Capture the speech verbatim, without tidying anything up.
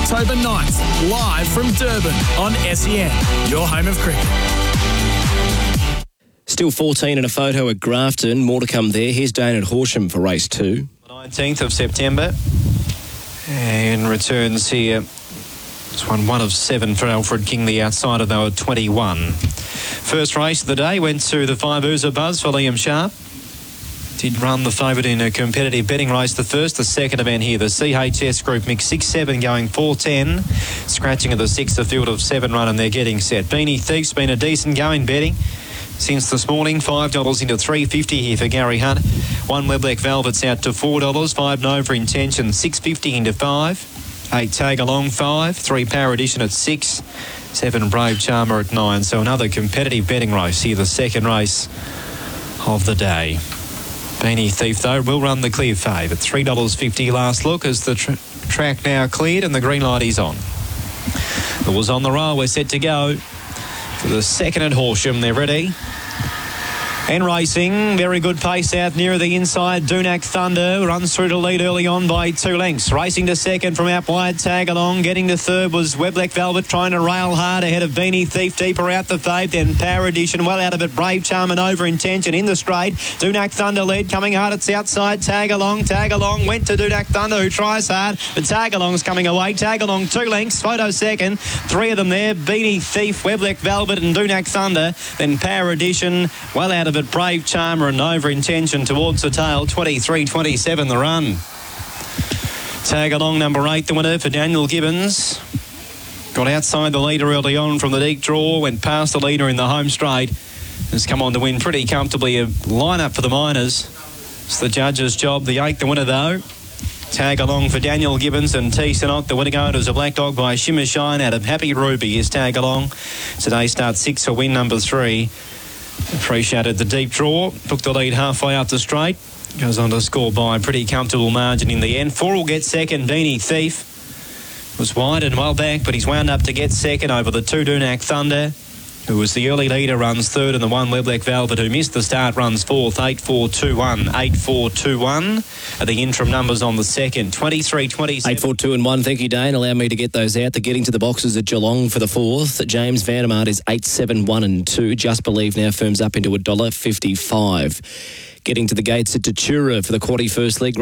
October ninth, live from Durban on S E N, your home of cricket. Still fourteen in a photo at Grafton. More to come there. Here's Dane at Horsham for race two. nineteenth of September. And returns here. It's one one of seven for Alfred King, the outsider, though, at twenty-one. First race of the day went to the five Oozer Buzz for Liam Sharp. Did run the favourite in a competitive betting race, the first. The second event here, the C H S Group Mix six seven going four ten. Scratching at the sixth, a field of seven run, and they're getting set. Beanie Thief's been a decent going betting since this morning. five dollars into three fifty here for Gary Hunt. One Webleck Velvet's out to four dollars. Five Nova Intention, six fifty into five. Eight Tag Along, five. Three Power Edition at six. Seven Brave Charmer at nine. So another competitive betting race here, the second race of the day. Beanie Thief, though, will run the clear fave at three dollars fifty last look as the tr- track now cleared and the green light is on. It was on the roll. We're set to go for the second at Horsham. They're ready. And racing, very good pace out nearer the inside. Doonak Thunder runs through to lead early on by two lengths. Racing to second from out wide, Tag Along. Getting to third was Webleck Velvet trying to rail hard ahead of Beanie Thief. Deeper out the fave, then Power Edition well out of it. Brave Charm and Over Intention in the straight. Doonak Thunder led, coming hard. It's outside. Tag Along, Tag Along went to Doonak Thunder, who tries hard, but Tag Along's coming away. Tag Along two lengths. Photo second. Three of them there. Beanie Thief, Webleck Velvet and Doonak Thunder. Then Power Edition well out of it. Brave Charmer and Over Intention towards the tail. twenty-three twenty-seven the run. Tag Along number eight, the winner for Daniel Gibbons. Got outside the leader early on from the deep draw, went past the leader in the home straight. Has come on to win pretty comfortably. A line-up for the Miners. It's the judge's job. The eighth, the winner though. Tag Along for Daniel Gibbons and T. Sinot. The winner going as a black dog by Shimmer Shine out of Happy Ruby is Tag Along. Today starts six for win number three. Appreciated the deep draw. Took the lead halfway up the straight. Goes on to score by a pretty comfortable margin in the end. Four will get second. Beanie Thief was wide and well back, but he's wound up to get second over the two Doonak Thunder, who was the early leader, runs third, and the one Webleck Velvet, who missed the start, runs fourth. eight four two one. eight four two one are the interim numbers on the second. twenty-three twenty-seven. eight four two and one. Thank you, Dane. Allow me to get those out. They're getting to the boxes at Geelong for the fourth. James Vandermart is eight seven one and two. Just Believe now firms up into one dollar fifty-five. Getting to the gates at Tatura for the quarter first leg.